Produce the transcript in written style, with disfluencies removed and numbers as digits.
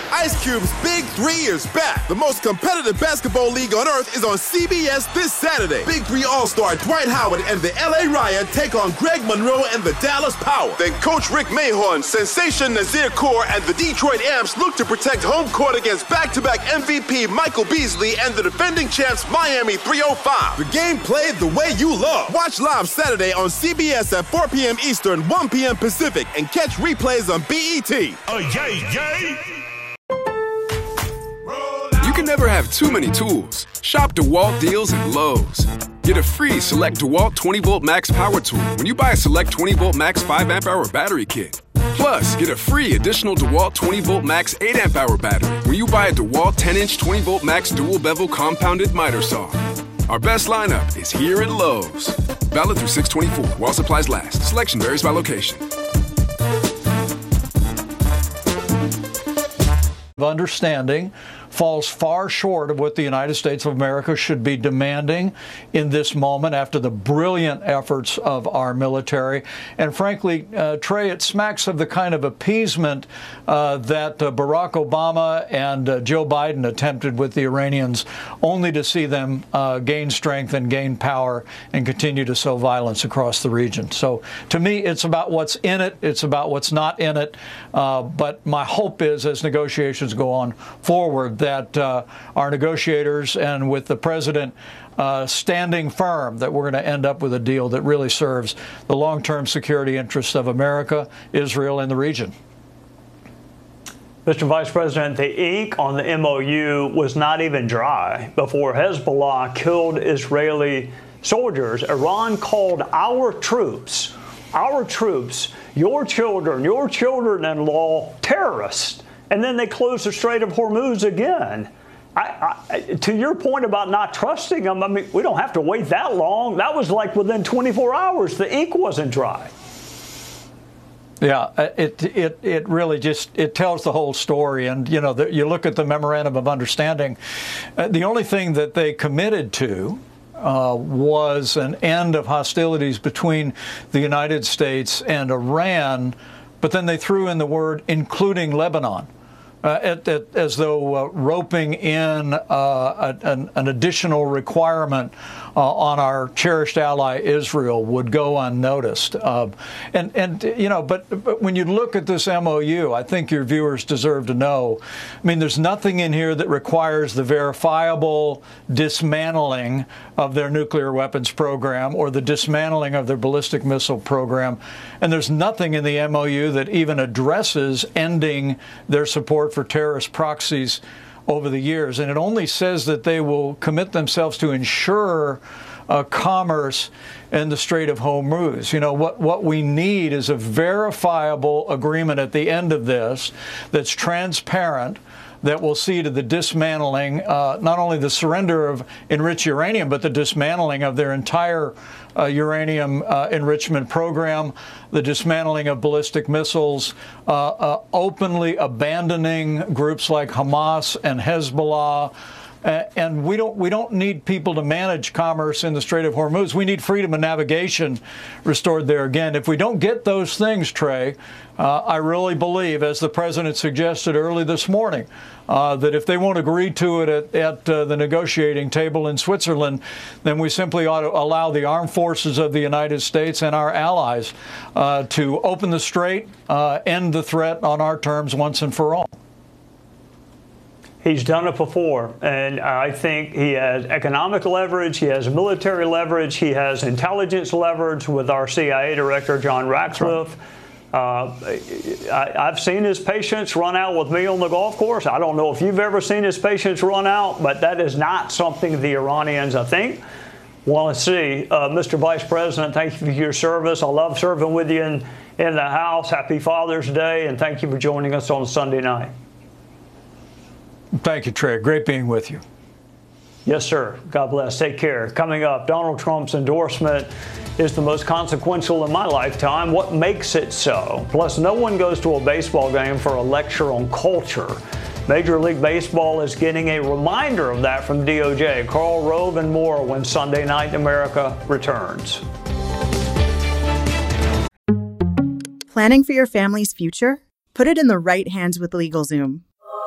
Ice Cube's Big 3 is back. The most competitive basketball league on earth is on CBS this Saturday. Big 3 All-Star Dwight Howard and the LA Riot take on Greg Monroe and the Dallas Power. Then Coach Rick Mahorn, Sensation Nazir Kaur, and the Detroit Amps look to protect home court against back-to-back MVP Michael Beasley and the defending champs Miami 305. The game played the way you love. Watch live Saturday on CBS at 4 p.m. Eastern, 1 p.m. Pacific, and catch replays on BET. You can never have too many tools. Shop DeWalt deals at Lowe's. Get a free Select DeWalt 20-Volt Max Power Tool when you buy a Select 20-Volt Max 5-amp-hour battery kit. Plus, get a free additional DeWalt 20-Volt Max 8-amp-hour battery when you buy a DeWalt 10-inch 20-Volt Max dual-bevel compounded miter saw. Our best lineup is here at Lowe's. Valid through 6/24 while supplies last. Selection varies by location. Understanding falls far short of what the United States of America should be demanding in this moment after the brilliant efforts of our military. And frankly, Trey, it smacks of the kind of appeasement that Barack Obama and Joe Biden attempted with the Iranians, only to see them gain strength and gain power and continue to sow violence across the region. So to me, it's about what's in it. It's about what's not in it. But my hope is, as negotiations go on forward, that our negotiators and with the president standing firm, that we're going to end up with a deal that really serves the long-term security interests of America, Israel, and the region. Mr. Vice President, the ink on the MOU was not even dry before Hezbollah killed Israeli soldiers. Iran called our troops, your children-in-law, terrorists. And then they closed the Strait of Hormuz again. To your point about not trusting them, I mean, we don't have to wait that long. That was like within 24 hours. The ink wasn't dry. Yeah, it really just, it tells the whole story. And, you know, you look at the memorandum of understanding, the only thing that they committed to was an end of hostilities between the United States and Iran, but then they threw in the word including Lebanon. As though roping in an additional requirement on our cherished ally Israel would go unnoticed. And you know, but when you look at this MOU, I think your viewers deserve to know, I mean, there's nothing in here that requires the verifiable dismantling of their nuclear weapons program or the dismantling of their ballistic missile program. And there's nothing in the MOU that even addresses ending their support for terrorist proxies over the years. And it only says that they will commit themselves to ensure commerce in the Strait of Hormuz. You know, what we need is a verifiable agreement at the end of this that's transparent, that will see to the dismantling, not only the surrender of enriched uranium, but the dismantling of their entire uranium enrichment program, the dismantling of ballistic missiles, openly abandoning groups like Hamas and Hezbollah. And we don't need people to manage commerce in the Strait of Hormuz. We need freedom of navigation restored there again. If we don't get those things, Trey, I really believe, as the president suggested early this morning, that if they won't agree to it at the negotiating table in Switzerland, then we simply ought to allow the armed forces of the United States and our allies to open the strait, end the threat on our terms once and for all. He's done it before, and I think he has economic leverage, he has military leverage, he has intelligence leverage with our CIA director, John Ratcliffe. I've seen his patience run out with me on the golf course. I don't know if you've ever seen his patience run out, but that is not something the Iranians, I think, want to see. Mr. Vice President, thank you for your service. I love serving with you in the House. Happy Father's Day, and thank you for joining us on Sunday night. Thank you, Trey. Great being with you. Yes, sir. God bless. Take care. Coming up, Donald Trump's endorsement is the most consequential in my lifetime. What makes it so? Plus, no one goes to a baseball game for a lecture on culture. Major League Baseball is getting a reminder of that from DOJ. Karl Rove and more when Sunday Night America returns. Planning for your family's future? Put it in the right hands with LegalZoom.